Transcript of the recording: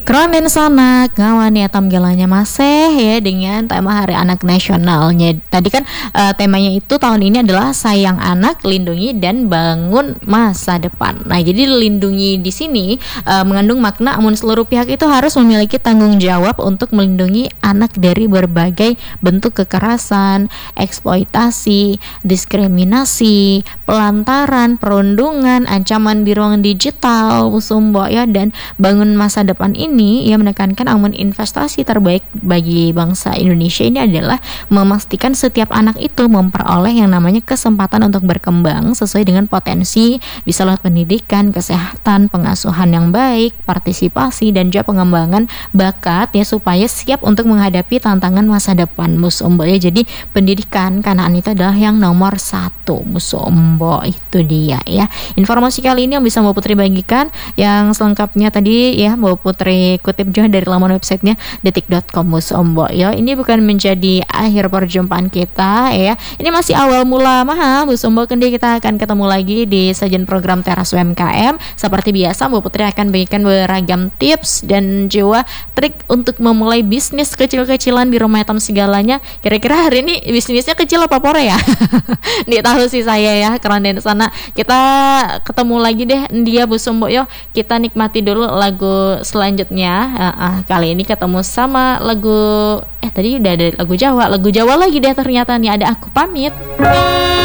Keren dan sana kawan ya tamgelannya masih ya dengan tema Hari Anak Nasionalnya. Tadi kan temanya itu tahun ini adalah sayang anak, lindungi dan bangun masa depan. Nah, jadi lindungi di sini mengandung makna amun seluruh pihak itu harus memiliki tanggung jawab untuk melindungi anak dari berbagai bentuk kekerasan, eksploitasi, diskriminasi, pelantaran, perundungan, ancaman di ruang digital, usumbo ya, dan bangun masa depan ini ia menekankan amun investasi terbaik bagi bangsa Indonesia ini adalah memastikan setiap anak itu memperoleh yang namanya kesempatan untuk berkembang sesuai dengan potensi, bisa lewat pendidikan, kesehatan, pengasuhan yang baik, partisipasi dan juga pengembangan bakat ya, supaya siap untuk menghadapi tantangan masa depan Musumbo ya. Jadi pendidikan kanan itu adalah yang nomor 1 Musumbo, itu dia ya. Informasi kali ini yang bisa Mbak Putri bagikan, yang selengkapnya tadi ya Mbak Putri kutip juga dari laman websitenya detik.com Musombo ya. Ini bukan menjadi akhir perjumpaan kita ya, ini masih awal mula maha Musombo. Kendi kita akan ketemu lagi di sajian program Teras UMKM. Seperti biasa Mbak Putri akan bagikan beragam tips dan juga trik untuk memulai bisnis kecil-kecilan di rumah hitam segalanya. Kira-kira hari ini bisnisnya kecil apa pore ya? Nggak tahu sih saya ya, karena di sana kita ketemu lagi deh dia Musombo yo. Kita nikmati dulu lagu selanjutnya. Kali ini ketemu sama lagu tadi udah ada lagu Jawa lagi deh ternyata nih, ada Aku Pamit.